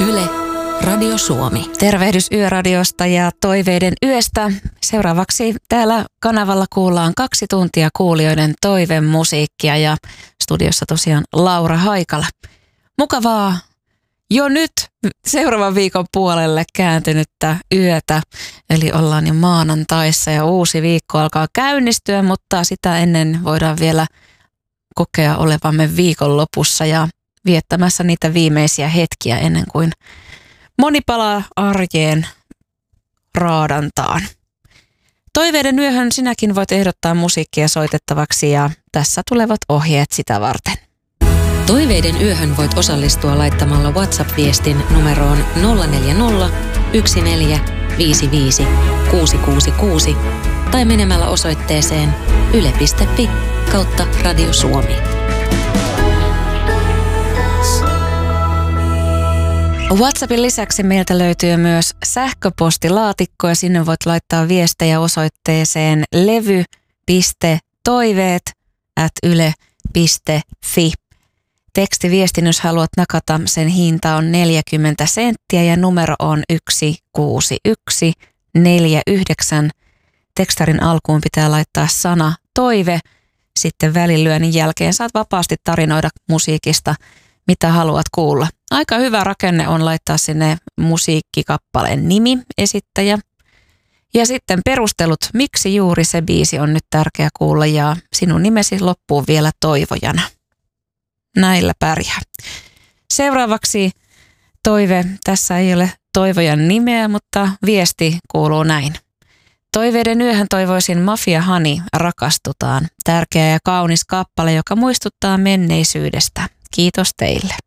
Yle, Radio Suomi. Tervehdys Yöradiosta ja toiveiden yöstä. Seuraavaksi täällä kanavalla kuullaan 2 tuntia kuulijoiden toivemusiikkia ja studiossa tosiaan Laura Haikala. Mukavaa jo nyt seuraavan viikon puolelle kääntynyttä yötä. Eli ollaan jo maanantaissa ja uusi viikko alkaa käynnistyä, mutta sitä ennen voidaan vielä kokea olevamme viikonlopussa ja viettämässä niitä viimeisiä hetkiä ennen kuin moni palaa arjeen raadantaan. Toiveiden yöhön sinäkin voit ehdottaa musiikkia soitettavaksi ja tässä tulevat ohjeet sitä varten. Toiveiden yöhön voit osallistua laittamalla WhatsApp-viestin numeroon 040 1455 666 tai menemällä osoitteeseen yle.fi/Radio Suomi. WhatsAppin lisäksi meiltä löytyy myös sähköpostilaatikko ja sinne voit laittaa viestejä osoitteeseen levy.toiveet@yle.fi. Tekstiviestin, jos haluat nakata, sen hinta on 40 senttiä ja numero on 16149. Tekstarin alkuun pitää laittaa sana toive. Sitten välilyönnin jälkeen saat vapaasti tarinoida musiikista, mitä haluat kuulla. Aika hyvä rakenne on laittaa sinne musiikkikappaleen nimi, esittäjä. Ja sitten perustelut, miksi juuri se biisi on nyt tärkeä kuulla ja sinun nimesi loppuu vielä toivojana. Näillä pärjää. Seuraavaksi toive. Tässä ei ole toivojan nimeä, mutta viesti kuuluu näin. Toiveiden yöhön toivoisin Mafia Honey, Rakastutaan. Tärkeä ja kaunis kappale, joka muistuttaa menneisyydestä. Kiitos teille.